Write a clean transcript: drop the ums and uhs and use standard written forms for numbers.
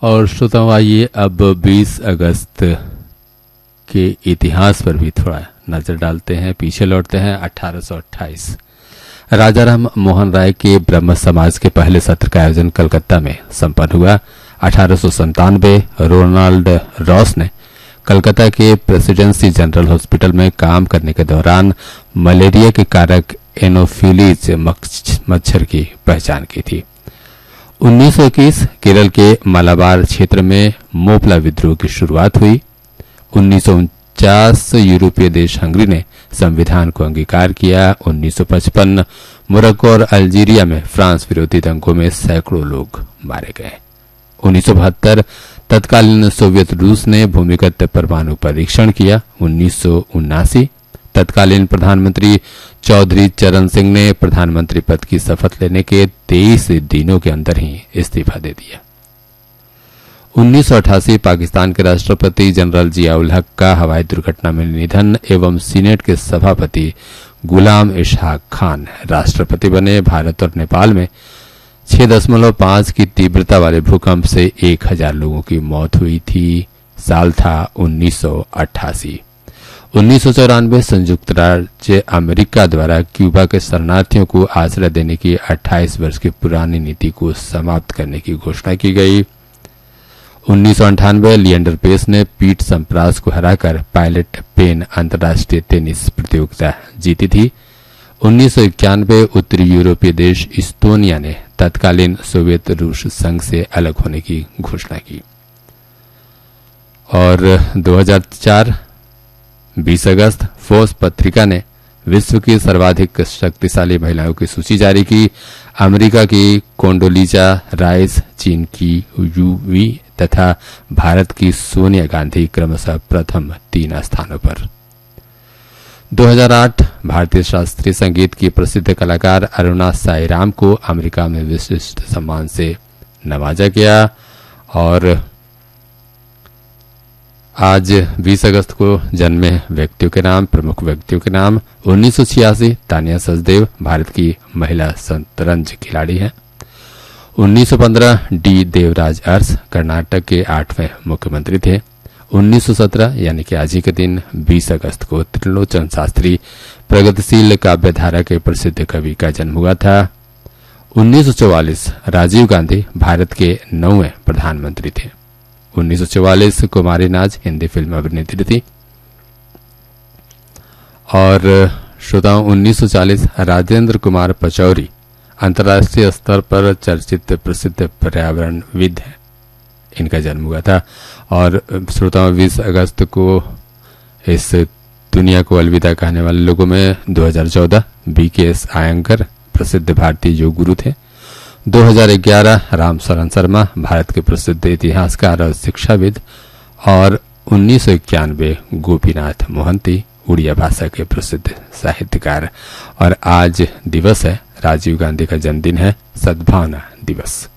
और श्रोताओं, आइए अब 20 अगस्त के इतिहास पर भी थोड़ा नजर डालते हैं। पीछे लौटते हैं 1828। राजा राम मोहन राय के ब्रह्म समाज के पहले सत्र का आयोजन कलकत्ता में संपन्न हुआ। 1897 रोनाल्ड रॉस ने कलकत्ता के प्रेसिडेंसी जनरल हॉस्पिटल में काम करने के दौरान मलेरिया के कारक एनोफिलीज मच्छर की पहचान की थी। 1921 केरल के मालाबार क्षेत्र में मोपला विद्रोह की शुरुआत हुई। 1949 यूरोपीय देश हंगरी ने संविधान को अंगीकार किया। 1955 मोरक्को और अल्जीरिया में फ्रांस विरोधी दंगों में सैकड़ों लोग मारे गए। 1972 तत्कालीन सोवियत रूस ने भूमिगत परमाणु परीक्षण किया। 1979 तत्कालीन प्रधानमंत्री चौधरी चरण सिंह ने प्रधानमंत्री पद की शपथ लेने के 23 दिनों के अंदर ही इस्तीफा दे दिया। 1988 पाकिस्तान के राष्ट्रपति जनरल जियाउल हक का हवाई दुर्घटना में निधन एवं सीनेट के सभापति गुलाम इशहाक खान राष्ट्रपति बने। भारत और नेपाल में 6.5 की तीव्रता वाले भूकंप से 1000 लोगों की मौत हुई थी। साल था 1988। 1994 संयुक्त राज्य अमेरिका द्वारा क्यूबा के शरणार्थियों को आश्रय देने की 28 वर्ष की पुरानी नीति को समाप्त करने की घोषणा की गई। 1998 लिएंडर पेस ने पीट सम्प्रास को हराकर पायलट पेन अंतर्राष्ट्रीय टेनिस प्रतियोगिता जीती थी। 1991 उत्तरी यूरोपीय देश इस्तोनिया ने तत्कालीन सोवियत रूस संघ से अलग होने की घोषणा की। और 2004 20 अगस्त फोर्स पत्रिका ने विश्व की सर्वाधिक शक्तिशाली महिलाओं की सूची जारी की। अमेरिका की कोंडोलीजा राइस, चीन की यूवी तथा भारत की सोनिया गांधी क्रमशः प्रथम 3 स्थानों पर। 2008 भारतीय शास्त्रीय संगीत की प्रसिद्ध कलाकार अरुणा साईराम को अमेरिका में विशिष्ट सम्मान से नवाजा गया। और आज 20 अगस्त को जन्मे व्यक्तियों के नाम, प्रमुख व्यक्तियों के नाम। 1986 तानिया सचदेव भारत की महिला शतरंज खिलाड़ी हैं। 1915 डी देवराज अरस कर्नाटक के 8वें मुख्यमंत्री थे। 1917 यानी कि आज ही के दिन 20 अगस्त को त्रिलोचन शास्त्री प्रगतिशील काव्यधारा के प्रसिद्ध कवि का जन्म हुआ था। 1944 राजीव गांधी भारत के 9वें प्रधानमंत्री थे। 1944 कुमारी नाज हिंदी फिल्म अभिनेत्री थी। और श्रोताओं, 1940 राजेंद्र कुमार पचौरी अंतर्राष्ट्रीय स्तर पर चर्चित प्रसिद्ध पर्यावरणविद हैं, इनका जन्म हुआ था। और श्रोताओं, 20 अगस्त को इस दुनिया को अलविदा कहने वाले लोगों में 2014 BKS आयंगर प्रसिद्ध भारतीय योग गुरु थे। 2011 राम शरण शर्मा भारत के प्रसिद्ध इतिहासकार और शिक्षाविद। और 1991 गोपीनाथ मोहंती उड़िया भाषा के प्रसिद्ध साहित्यकार। और आज दिवस है राजीव गांधी का जन्मदिन है, सद्भावना दिवस।